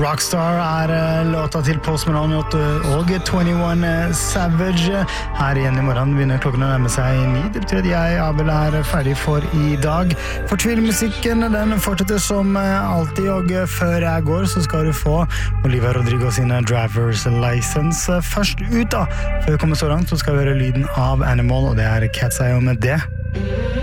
Rockstar låta til Post Malone og 21 Savage. Her igjen I morgen begynner klokken å nærme seg 9. Det betyr at jeg, Abel, ferdig for I dag. Fortvilmusikken, den fortsetter som alltid, og før jeg går så skal du få Olivia Rodrigo sine Driver's License. Først ut da, før vi kommer så langt, så skal vi høre lyden av Animal, og det Cat's Eye med det.